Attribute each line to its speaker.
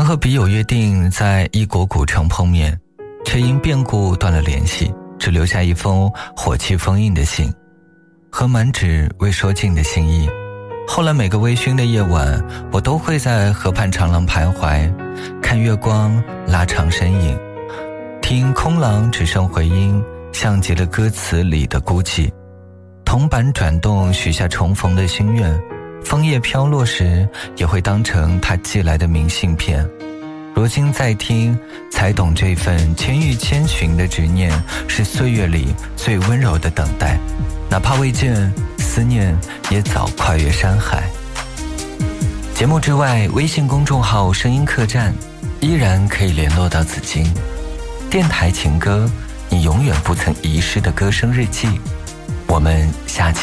Speaker 1: 曾和笔友约定在异国古城碰面，却因变故断了联系，只留下一封火气封印的信和满纸未说尽的心意。后来每个微醺的夜晚，我都会在河畔长廊徘徊，看月光拉长身影，听空廊只剩回音，像极了歌词里的孤寂。铜板转动，许下重逢的心愿，枫叶飘落时也会当成他寄来的明信片。如今再听，才懂这份千与千寻的执念，是岁月里最温柔的等待。哪怕未见，思念也早跨越山海。节目之外，微信公众号声音客栈依然可以联络到紫金。电台情歌，你永远不曾遗失的歌声日记。我们下期